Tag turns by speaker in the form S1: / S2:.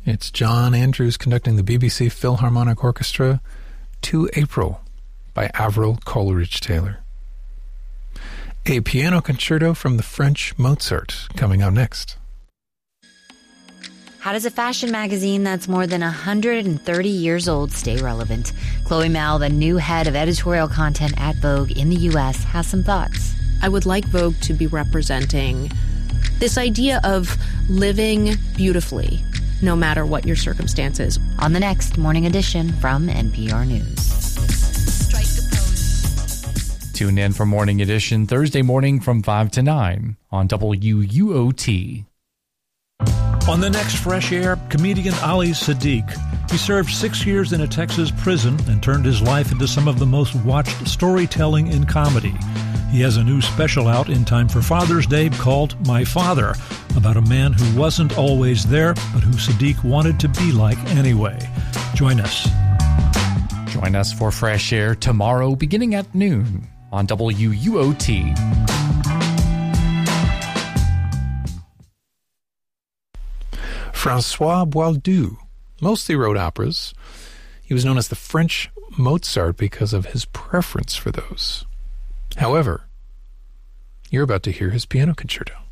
S1: It's John Andrews conducting the BBC Philharmonic Orchestra, To April by Avril Coleridge-Taylor. A piano concerto from the French Mozart coming up next.
S2: How does a fashion magazine that's more than 130 years old stay relevant? Chloe Mel, the new head of editorial content at Vogue in the U.S., has some thoughts.
S3: I would like Vogue to be representing this idea of living beautifully, no matter what your circumstances.
S2: On the next Morning Edition from NPR News.
S4: Tune in for Morning Edition Thursday morning from 5 to 9 on WUOT.
S5: On the next Fresh Air, comedian Ali Siddiq. He served 6 years in a Texas prison and turned his life into some of the most watched storytelling in comedy. He has a new special out in time for Father's Day called My Father, about a man who wasn't always there, but who Siddiq wanted to be like anyway. Join us.
S4: Join us for Fresh Air tomorrow beginning at noon on WUOT.
S1: Francois Boileau mostly wrote operas. He was known as the French Mozart because of his preference for those. However, you're about to hear his piano concerto.